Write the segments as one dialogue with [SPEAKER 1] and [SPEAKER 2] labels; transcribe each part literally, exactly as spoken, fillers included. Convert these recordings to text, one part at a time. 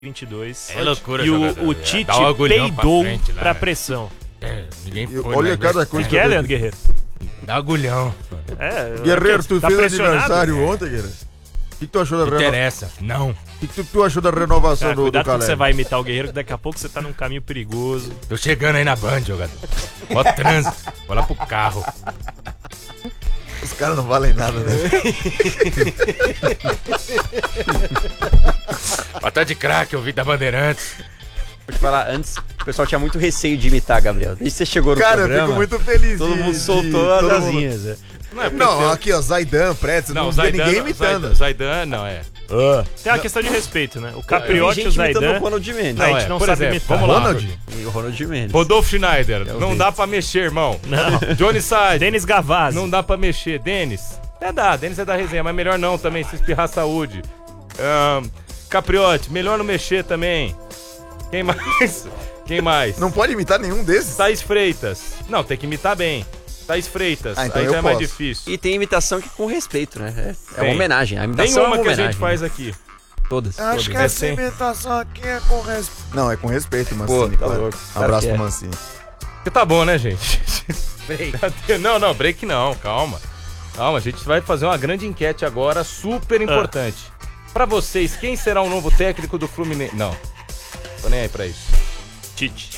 [SPEAKER 1] vinte e dois.
[SPEAKER 2] É loucura,
[SPEAKER 1] E o,
[SPEAKER 2] jogador.
[SPEAKER 1] o
[SPEAKER 2] É,
[SPEAKER 1] Tite
[SPEAKER 2] dá um agulhão
[SPEAKER 1] peidou
[SPEAKER 2] pra frente lá,
[SPEAKER 1] pra
[SPEAKER 2] né?
[SPEAKER 1] pressão.
[SPEAKER 2] É, ninguém
[SPEAKER 3] Eu-
[SPEAKER 2] foi,
[SPEAKER 3] olha
[SPEAKER 2] né?
[SPEAKER 3] cada
[SPEAKER 1] O
[SPEAKER 3] coisa
[SPEAKER 1] que é,
[SPEAKER 3] eu-
[SPEAKER 1] Leandro Guerreiro?
[SPEAKER 2] Dá agulhão.
[SPEAKER 1] É,
[SPEAKER 3] Guerreiro,
[SPEAKER 1] aqui,
[SPEAKER 3] tu
[SPEAKER 1] tá
[SPEAKER 3] fez
[SPEAKER 1] pressionado?
[SPEAKER 3] aniversário ontem, Guerreiro? O que, que tu achou da
[SPEAKER 2] Não
[SPEAKER 3] renovação?
[SPEAKER 2] interessa. Não.
[SPEAKER 3] O que, que tu, tu achou da renovação
[SPEAKER 1] Cara,
[SPEAKER 3] do, do
[SPEAKER 1] cuidado quando
[SPEAKER 3] Caleb?
[SPEAKER 1] você vai imitar o Guerreiro, que daqui a pouco você tá num caminho perigoso.
[SPEAKER 2] Tô chegando aí na Band, jogador. Ó trânsito. Vou lá pro carro.
[SPEAKER 3] Os caras não valem nada, né?
[SPEAKER 2] Batata de crack, eu vi da Bandeirantes.
[SPEAKER 4] Vou te falar, antes o pessoal tinha muito receio de imitar, Gabriel. Desde que você chegou no
[SPEAKER 3] Cara, eu
[SPEAKER 4] programa,
[SPEAKER 3] fico muito feliz.
[SPEAKER 4] todo
[SPEAKER 3] de-
[SPEAKER 4] mundo
[SPEAKER 3] de-
[SPEAKER 4] soltou as
[SPEAKER 3] todo mundo-
[SPEAKER 4] asinhas. né?
[SPEAKER 2] Não, é
[SPEAKER 3] Não, aqui, ó, Zaidan, Pretzel, não, não vê ninguém imitando.
[SPEAKER 2] Zaidan, não, é.
[SPEAKER 1] Tem uma questão de respeito, né? O
[SPEAKER 4] Tem
[SPEAKER 1] Capriotti e o
[SPEAKER 4] gente imitando
[SPEAKER 1] Zaidan.
[SPEAKER 4] o Ronald Mendes.
[SPEAKER 1] Não, a
[SPEAKER 2] Não,
[SPEAKER 1] gente
[SPEAKER 2] é,
[SPEAKER 1] não
[SPEAKER 2] por
[SPEAKER 1] sabe
[SPEAKER 2] exemplo,
[SPEAKER 1] imitar.
[SPEAKER 2] vamos lá.
[SPEAKER 3] Ronald?
[SPEAKER 4] E o Ronald Mendes.
[SPEAKER 2] Rodolfo Schneider,
[SPEAKER 4] É o
[SPEAKER 2] não
[SPEAKER 4] vídeo.
[SPEAKER 2] dá pra mexer, irmão.
[SPEAKER 1] Não.
[SPEAKER 2] Johnny Side,
[SPEAKER 1] Denis Gavazzi.
[SPEAKER 2] não dá pra mexer. Denis, é dá, Denis é da resenha, mas melhor não também, se espirrar saúde. Ahn, Capriotti, melhor não mexer também. Quem mais? Quem mais?
[SPEAKER 3] Não pode imitar nenhum desses?
[SPEAKER 2] Thaís Freitas. Não, tem que imitar bem. Thaís Freitas,
[SPEAKER 3] Ah, então
[SPEAKER 2] aí
[SPEAKER 3] eu
[SPEAKER 2] já é mais
[SPEAKER 3] posso.
[SPEAKER 2] difícil.
[SPEAKER 4] E tem imitação que com respeito, né? É, é
[SPEAKER 2] Tem.
[SPEAKER 4] uma homenagem. A
[SPEAKER 2] Tem
[SPEAKER 4] imitação é
[SPEAKER 2] uma
[SPEAKER 4] uma
[SPEAKER 2] que a
[SPEAKER 4] homenagem.
[SPEAKER 2] gente faz
[SPEAKER 4] né?
[SPEAKER 2] aqui.
[SPEAKER 4] Todas.
[SPEAKER 3] Acho
[SPEAKER 4] todas.
[SPEAKER 3] que
[SPEAKER 2] É
[SPEAKER 3] essa
[SPEAKER 2] sim.
[SPEAKER 3] imitação aqui é com respeito. Não, é com respeito,
[SPEAKER 4] Pô,
[SPEAKER 3] Mancini,
[SPEAKER 4] tá
[SPEAKER 3] claro.
[SPEAKER 4] louco.
[SPEAKER 3] Um abraço
[SPEAKER 4] Claro
[SPEAKER 3] pro
[SPEAKER 4] que é.
[SPEAKER 3] Mancini.
[SPEAKER 2] Porque tá bom, né, gente? Não, não, break não, calma. Calma, a gente vai fazer uma grande enquete agora, super importante. Pra vocês, quem será o novo técnico do Fluminense? Não, tô nem aí pra isso.
[SPEAKER 1] Tite.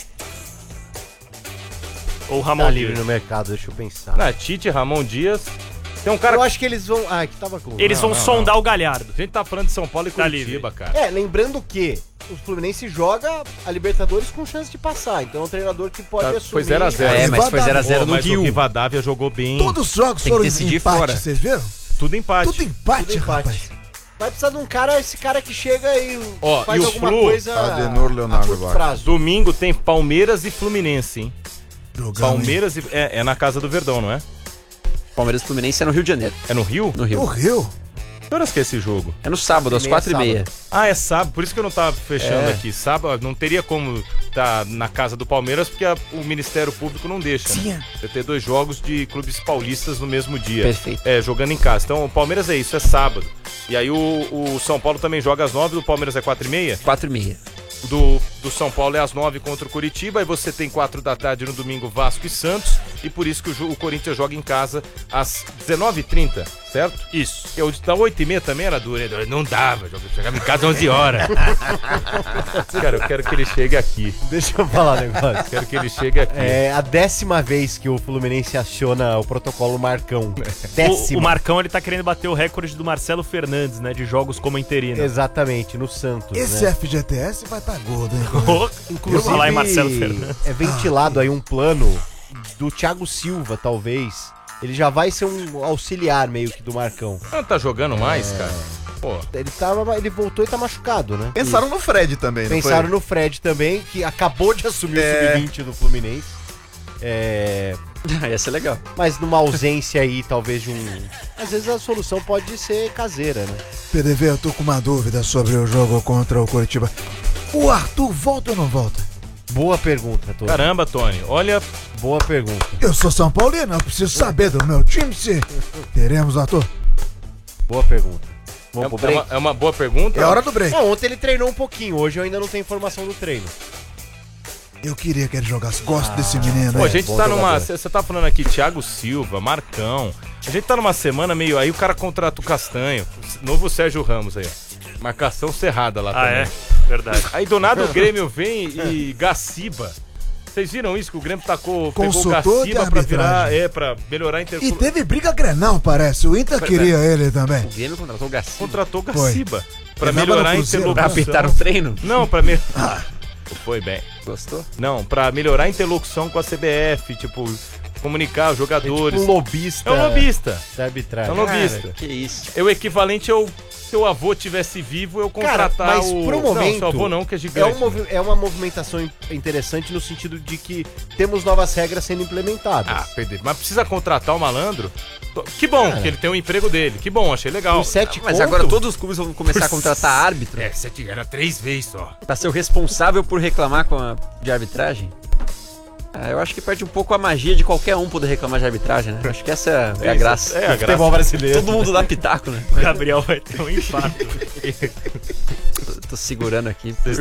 [SPEAKER 1] Ou Ramon
[SPEAKER 5] Tá livre
[SPEAKER 1] Dias.
[SPEAKER 5] no mercado, deixa eu pensar.
[SPEAKER 2] Na Tite, Ramon Dias. Tem um cara
[SPEAKER 5] Eu
[SPEAKER 2] que
[SPEAKER 5] acho que eles vão. Ah, que tava com.
[SPEAKER 1] Eles
[SPEAKER 2] Não,
[SPEAKER 1] vão
[SPEAKER 2] não,
[SPEAKER 1] sondar o Galhardo.
[SPEAKER 2] a gente tá falando de São Paulo e
[SPEAKER 1] Tá
[SPEAKER 2] Curitiba,
[SPEAKER 1] livre.
[SPEAKER 2] cara.
[SPEAKER 5] É, lembrando que o Fluminense joga a Libertadores com chance de passar. Então é um treinador que pode
[SPEAKER 2] Tá,
[SPEAKER 5] assumir.
[SPEAKER 2] foi zero a zero.
[SPEAKER 4] É, mas foi zero a zero
[SPEAKER 2] Pô,
[SPEAKER 4] no
[SPEAKER 2] mas o
[SPEAKER 4] Rio.
[SPEAKER 2] Rivadavia jogou bem.
[SPEAKER 6] Todos os jogos
[SPEAKER 4] Tem que
[SPEAKER 6] foram
[SPEAKER 4] decidir
[SPEAKER 6] empate,
[SPEAKER 4] fora.
[SPEAKER 6] vocês viram?
[SPEAKER 2] Tudo empate.
[SPEAKER 6] Tudo empate,
[SPEAKER 5] Tudo empate.
[SPEAKER 6] rapaz.
[SPEAKER 5] Vai precisar de um cara, esse cara que chega e
[SPEAKER 2] Ó,
[SPEAKER 5] faz
[SPEAKER 2] e o
[SPEAKER 5] alguma
[SPEAKER 2] Flu?
[SPEAKER 5] coisa
[SPEAKER 3] Adenor Leonardo
[SPEAKER 5] a curto
[SPEAKER 3] Vaca.
[SPEAKER 5] prazo.
[SPEAKER 2] Domingo tem Palmeiras e Fluminense, hein?
[SPEAKER 6] Jogão,
[SPEAKER 2] Palmeiras e... É, é na casa do Verdão, não é?
[SPEAKER 4] Palmeiras e Fluminense é no Rio de Janeiro.
[SPEAKER 2] É no Rio?
[SPEAKER 4] No
[SPEAKER 6] hein? O
[SPEAKER 4] Rio.
[SPEAKER 6] Rio.
[SPEAKER 2] Que horas que é esse jogo?
[SPEAKER 4] É no sábado, às
[SPEAKER 5] Meia
[SPEAKER 4] quatro e meia.
[SPEAKER 2] Ah, é sábado, por isso que eu não tava fechando
[SPEAKER 4] É.
[SPEAKER 2] aqui. Sábado não teria como tá na casa do Palmeiras, porque a- o Ministério Público não deixa. Né? Você ter dois jogos de clubes paulistas no mesmo dia.
[SPEAKER 4] Perfeito.
[SPEAKER 2] É, jogando em casa. Então o Palmeiras é isso, é sábado. E aí o, o São Paulo também joga às nove, do Palmeiras é quatro e meia.
[SPEAKER 4] Quatro e meia.
[SPEAKER 2] Do, do São Paulo é às nove contra o Curitiba. Aí você tem quatro da tarde no domingo, Vasco e Santos. E por isso que o, jo- o Corinthians joga em casa às dezenove e trinta, certo?
[SPEAKER 1] Isso.
[SPEAKER 2] Eu, da oito e meia também era duro, né? Não dava, eu chegava em casa às onze horas. Cara, eu quero que ele chegue aqui.
[SPEAKER 5] Deixa eu falar um negócio.
[SPEAKER 2] Quero que ele chegue aqui.
[SPEAKER 5] É a décima vez que o Fluminense aciona o protocolo Marcão.
[SPEAKER 1] O,
[SPEAKER 5] Décima.
[SPEAKER 1] o Marcão, ele tá querendo bater o recorde do Marcelo Fernandes, né? De jogos como interino.
[SPEAKER 5] Exatamente, no Santos.
[SPEAKER 6] Esse
[SPEAKER 5] né?
[SPEAKER 6] F G T S vai estar gordo, hein?
[SPEAKER 1] Oh,
[SPEAKER 5] Inclusive,
[SPEAKER 1] falar em Marcelo Fernandes.
[SPEAKER 5] é ventilado aí um plano do Thiago Silva, talvez. Ele já vai ser um auxiliar meio que do Marcão.
[SPEAKER 2] Não tá jogando mais, cara? Pô,
[SPEAKER 5] Ele, tava, ele voltou e tá machucado, né?
[SPEAKER 3] Pensaram no Fred também, não
[SPEAKER 5] Pensaram
[SPEAKER 3] foi?
[SPEAKER 5] no Fred também, que acabou de assumir
[SPEAKER 3] É.
[SPEAKER 5] o sub vinte do Fluminense. É,
[SPEAKER 4] Ia ser legal.
[SPEAKER 5] mas numa ausência aí, talvez de um... Às vezes a solução pode ser caseira, né?
[SPEAKER 6] P D V, eu tô com uma dúvida sobre o jogo contra o Curitiba. O Arthur volta ou não volta?
[SPEAKER 5] Boa pergunta, Tony.
[SPEAKER 2] caramba, Tony. Olha,
[SPEAKER 5] Boa pergunta.
[SPEAKER 6] Eu sou São Paulino, eu preciso saber do meu time se teremos Arthur.
[SPEAKER 5] Boa pergunta.
[SPEAKER 2] é,
[SPEAKER 5] Vamos pro
[SPEAKER 2] é
[SPEAKER 5] break?
[SPEAKER 2] uma, é uma boa pergunta.
[SPEAKER 6] É hora do break.
[SPEAKER 5] Não, ontem ele treinou um pouquinho, hoje eu ainda não tenho informação do treino.
[SPEAKER 6] Eu queria que ele jogasse. Gosto desse menino,
[SPEAKER 2] Pô, a
[SPEAKER 6] hein?
[SPEAKER 2] gente
[SPEAKER 5] bom
[SPEAKER 2] tá numa.
[SPEAKER 5] jogador.
[SPEAKER 2] Você tá falando aqui, Thiago Silva, Marcão. A gente tá numa semana meio. Aí o cara contrata o Castanho. Novo Sérgio Ramos aí, ó. Marcação cerrada lá
[SPEAKER 1] Ah,
[SPEAKER 2] também.
[SPEAKER 1] é? Verdade.
[SPEAKER 2] Aí do nada o Grêmio vem e Gaciba. Vocês viram isso? Que o Grêmio tacou, pegou o
[SPEAKER 6] Consultor de
[SPEAKER 2] Gaciba pra virar.
[SPEAKER 6] arbitragem.
[SPEAKER 2] É, pra melhorar a
[SPEAKER 6] E
[SPEAKER 2] interculação.
[SPEAKER 6] teve briga Grenal, parece. O Inter queria ele também.
[SPEAKER 4] O Grêmio contratou o Gaciba.
[SPEAKER 2] Contratou o
[SPEAKER 6] Foi.
[SPEAKER 2] Gaciba. Pra
[SPEAKER 6] Ele tava
[SPEAKER 2] melhorar a
[SPEAKER 6] no Cruzeiro,
[SPEAKER 4] Pra
[SPEAKER 2] interlocução.
[SPEAKER 4] apitar o treino?
[SPEAKER 2] Não, pra me... Foi bem.
[SPEAKER 4] Gostou?
[SPEAKER 2] Não, pra melhorar a interlocução com a C B F, tipo, comunicar os
[SPEAKER 5] É
[SPEAKER 2] jogadores.
[SPEAKER 5] tipo um lobista
[SPEAKER 2] É um lobista.
[SPEAKER 5] da
[SPEAKER 2] É
[SPEAKER 5] arbitragem.
[SPEAKER 2] um lobista.
[SPEAKER 4] Cara, que isso.
[SPEAKER 2] É o equivalente ao se o avô tivesse vivo, eu
[SPEAKER 5] Cara,
[SPEAKER 2] contratar
[SPEAKER 5] mas
[SPEAKER 2] o...
[SPEAKER 5] pro momento,
[SPEAKER 2] Não, seu avô não, que é
[SPEAKER 5] É,
[SPEAKER 2] gigante.
[SPEAKER 5] um movi- é uma movimentação in- interessante no sentido de que temos novas regras sendo implementadas.
[SPEAKER 2] Ah, perder. Mas precisa contratar o malandro? Que bom que ele tem o emprego dele. Que bom, achei legal.
[SPEAKER 5] Por sete
[SPEAKER 4] Mas
[SPEAKER 5] conto,
[SPEAKER 4] agora todos os clubes vão começar a contratar árbitro
[SPEAKER 2] É, sete, era três vezes só.
[SPEAKER 4] pra ser o responsável por reclamar com a, de arbitragem? É, eu acho que perde um pouco a magia de qualquer um poder reclamar de arbitragem, né? Eu acho que essa é, é a graça.
[SPEAKER 2] É a
[SPEAKER 5] Futebol
[SPEAKER 2] graça.
[SPEAKER 5] brasileiro.
[SPEAKER 4] Todo mundo dá pitaco, né?
[SPEAKER 1] O Gabriel vai ter um infarto.
[SPEAKER 4] Tô, tô segurando aqui.